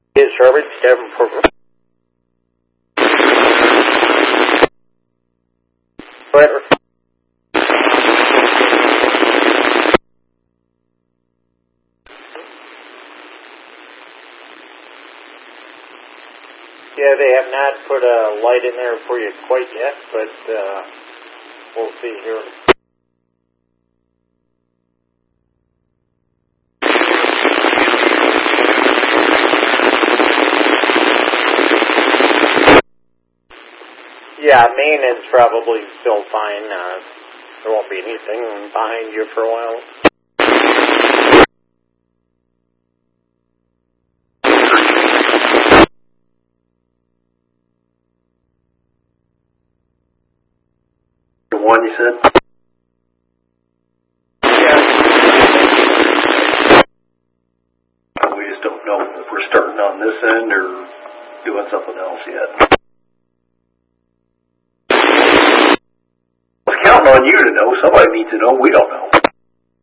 Is Sherman 744. Forever. Yeah, they have not put a light in there for you quite yet, but we'll see here. Yeah, maintenance probably still fine. There won't be anything behind you for a while. The one you said? Yeah. We just don't know if we're starting on this end or doing something else yet. I was counting on you to know. Somebody needs to know. We don't know.